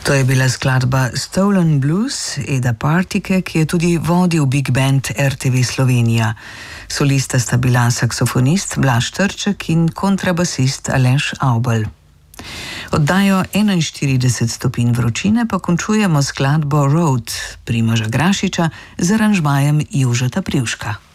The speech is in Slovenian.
To je bila skladba Stolen Blues Eda Partike, ki je tudi vodil Big Band RTV Slovenija. Solista sta bila saksofonist Blaž Trček in kontrabasist Aleš Avbelj. Oddajo 41 stopinj vročine pa končujemo skladbo Road Primoža Grašiča z aranžmajem Jožeta Privška.